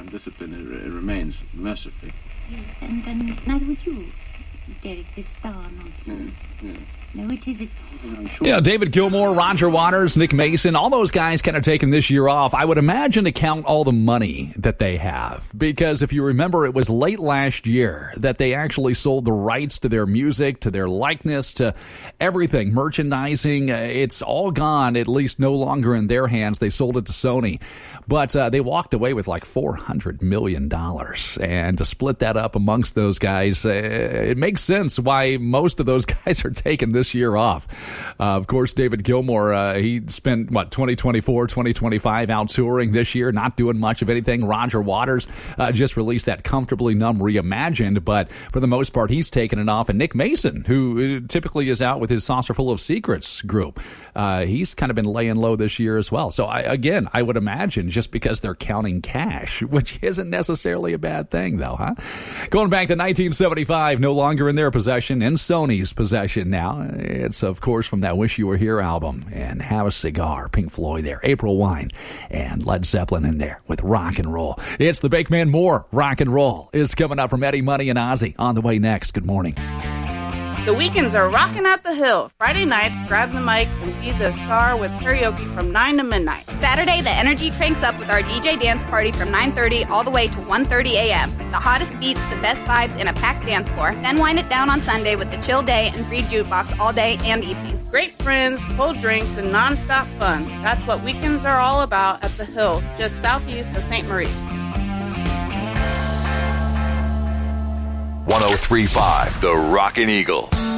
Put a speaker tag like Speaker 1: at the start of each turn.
Speaker 1: discipline remains mercifully.
Speaker 2: Yes, and neither would you, Derek, this star nonsense. No, it isn't.
Speaker 3: Yeah, David Gilmour, Roger Waters, Nick Mason, all those guys kind of taking this year off. I would imagine to count all the money that they have. Because if you remember, it was late last year that they actually sold the rights to their music, to their likeness, to everything. Merchandising, it's all gone, at least no longer in their hands. They sold it to Sony. But they walked away with like $400 million. And to split that up amongst those guys, it makes sense why most of those guys are taking this year off. Of course, David Gilmour, he spent, 2024, 2025 out touring this year, not doing much of anything. Roger Waters just released that Comfortably Numb Reimagined, but for the most part, he's taken it off. And Nick Mason, who typically is out with his Saucerful of Secrets group, he's kind of been laying low this year as well. So, I would imagine just because they're counting cash, which isn't necessarily a bad thing, though, huh? Going back to 1975, no longer in their possession, in Sony's possession now. It's, of course, from that Wish You Were Here album. And Have a Cigar, Pink Floyd there, April Wine, and Led Zeppelin in there with Rock and Roll. It's the Big Man Moore Rock and Roll. It's coming up from Eddie Money and Ozzy on the way next. Good morning.
Speaker 4: The weekends are rocking at the Hill. Friday nights, grab the mic and be the star with karaoke from 9 to midnight.
Speaker 5: Saturday, the energy cranks up with our DJ dance party from 9:30 all the way to 1:30 a.m. The hottest beats, the best vibes, and a packed dance floor. Then wind it down on Sunday with the chill day and free jukebox all day and evening.
Speaker 4: Great friends, cold drinks, and nonstop fun. That's what weekends are all about at the Hill, just southeast of St. Marie.
Speaker 6: 103.5 The Rockin' Eagle.